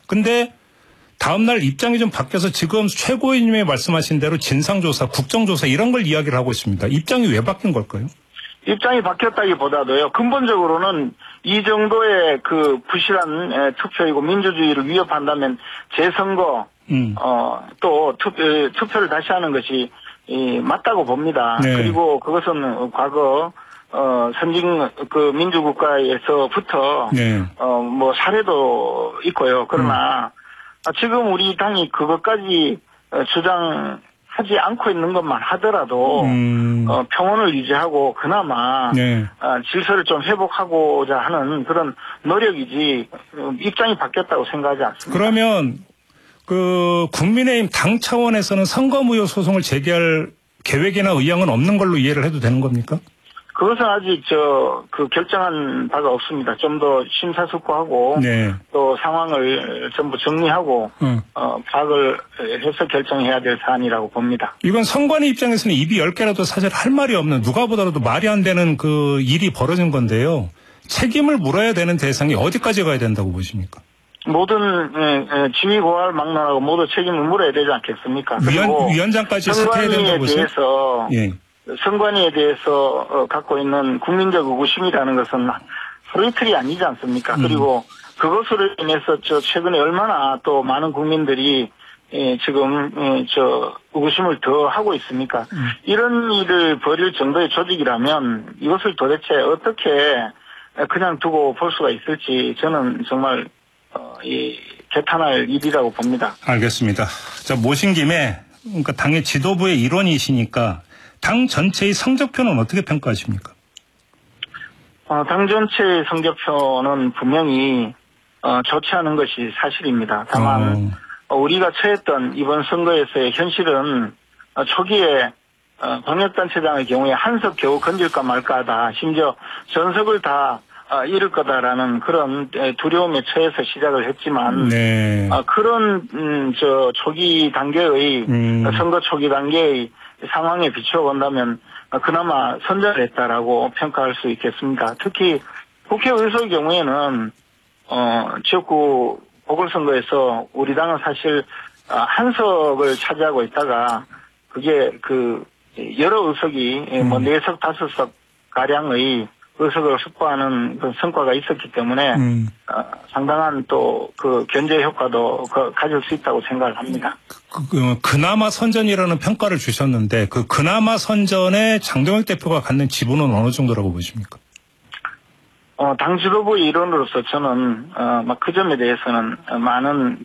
근데 다음날 입장이 좀 바뀌어서 지금 최고위님이 말씀하신 대로 진상조사, 국정조사 이런 걸 이야기를 하고 있습니다. 입장이 왜 바뀐 걸까요? 입장이 바뀌었다기보다도요, 근본적으로는 이 정도의 그 부실한 투표이고 민주주의를 위협한다면 재선거, 또 투표를 다시 하는 것이 맞다고 봅니다. 네. 그리고 그것은 과거 선진 그 민주국가에서부터 네. 뭐 사례도 있고요. 그러나 지금 우리 당이 그것까지 주장하지 않고 있는 것만 하더라도 평온을 유지하고 그나마 네. 질서를 좀 회복하고자 하는 그런 노력이지 입장이 바뀌었다고 생각하지 않습니다. 그러면 그 국민의힘 당 차원에서는 선거무효 소송을 제기할 계획이나 의향은 없는 걸로 이해를 해도 되는 겁니까? 그것은 아직 그 결정한 바가 없습니다. 좀 더 심사숙고하고 네. 또 상황을 전부 정리하고 파악을 해서 결정해야 될 사안이라고 봅니다. 이건 선관위 입장에서는 입이 10개라도 사실 할 말이 없는 누가 보더라도 말이 안 되는 그 일이 벌어진 건데요. 책임을 물어야 되는 대상이 어디까지 가야 된다고 보십니까? 모든 지휘 고할 막론하고 모두 책임을 물어야 되지 않겠습니까? 그리고 위원장까지 사퇴해야 된다고 보세요? 선관위에 대해서 갖고 있는 국민적 의구심이라는 것은 하루 이틀이 아니지 않습니까? 그리고 그것으로 인해서 최근에 얼마나 또 많은 국민들이 지금 의구심을 더 하고 있습니까? 이런 일을 벌일 정도의 조직이라면 이것을 도대체 어떻게 그냥 두고 볼 수가 있을지 저는 정말 개탄할 일이라고 봅니다. 알겠습니다. 자, 모신 김에 그러니까 당의 지도부의 일원이시니까 당 전체의 성적표는 어떻게 평가하십니까? 당 전체의 성적표는 분명히 좋지 않은 것이 사실입니다. 다만 우리가 처했던 이번 선거에서의 현실은 초기에 방역단체장의 경우에 한 석 겨우 건질까 말까하다. 심지어 전석을 다 잃을 거다라는 그런 두려움에 처해서 시작을 했지만 네. 그런 초기 단계의 선거 초기 단계의 상황에 비추어 본다면 그나마 선전을 했다라고 평가할 수 있겠습니다. 특히 국회의석의 경우에는 지역구 보궐선거에서 우리 당은 사실 한 석을 차지하고 있다가 그게 여러 의석이 뭐 4석, 5석 가량의 의석을 확보하는 그 성과가 있었기 때문에 상당한 또 그 견제 효과도 가질 수 있다고 생각을 합니다. 그나마 선전이라는 평가를 주셨는데 그 그나마 선전에 장동혁 대표가 갖는 지분은 어느 정도라고 보십니까? 당 지도부의 일원으로서 저는 그 점에 대해서는 많은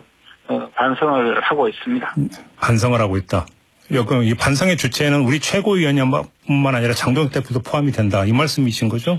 반성을 하고 있습니다. 반성을 하고 있다. 이 반성의 주체에는 우리 최고위원뿐만 아니라 장동혁 대표도 포함이 된다. 이 말씀이신 거죠?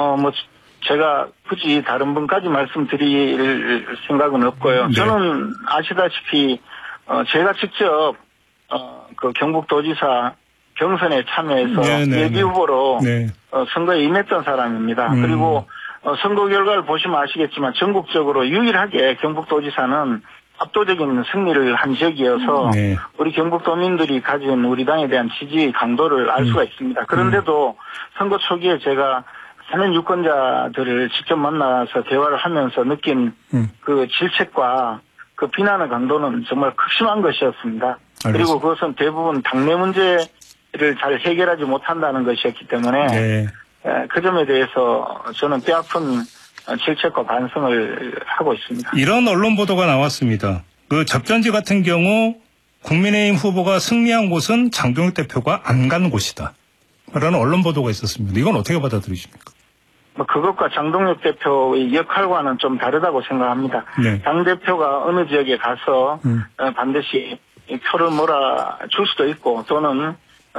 제가 굳이 다른 분까지 말씀드릴 생각은 없고요. 네. 저는 아시다시피 제가 직접 그 경북도지사 경선에 참여해서 예비 후보로 선거에 임했던 사람입니다. 그리고 선거 결과를 보시면 아시겠지만 전국적으로 유일하게 경북도지사는 압도적인 승리를 한 지역이어서 우리 경북도민들이 가진 우리 당에 대한 지지의 강도를 알 수가 있습니다. 그런데도 선거 초기에 제가 사면 유권자들을 직접 만나서 대화를 하면서 느낀 그 질책과 그 비난의 강도는 정말 극심한 것이었습니다. 알겠습니다. 그리고 그것은 대부분 당내 문제를 잘 해결하지 못한다는 것이었기 때문에 그 점에 대해서 저는 뼈아픈 질책과 반성을 하고 있습니다. 이런 언론 보도가 나왔습니다. 그 접전지 같은 경우 국민의힘 후보가 승리한 곳은 장동혁 대표가 안 간 곳이다. 라는 언론 보도가 있었습니다. 이건 어떻게 받아들이십니까? 그것과 장동혁 대표의 역할과는 좀 다르다고 생각합니다. 당대표가 어느 지역에 가서 반드시 표를 몰아줄 수도 있고 또는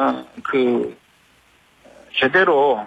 제대로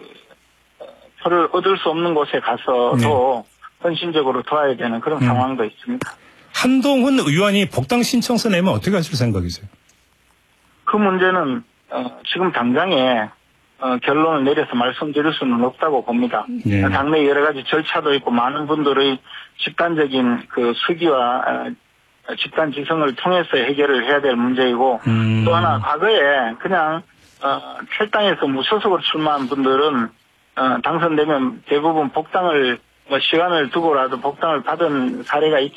표를 얻을 수 없는 곳에 가서도 헌신적으로 도와야 되는 그런 상황도 있습니다. 한동훈 의원이 복당 신청서 내면 어떻게 하실 생각이세요? 그 문제는 지금 당장에 결론을 내려서 말씀드릴 수는 없다고 봅니다. 당내 여러 가지 절차도 있고 많은 분들의 집단적인 수기와 집단 지성을 통해서 해결을 해야 될 문제이고 또 하나 과거에 그냥 탈당해서 무소속으로 출마한 분들은 당선되면 대부분 복당을 시간을 두고라도 복당을 받은 사례가 있지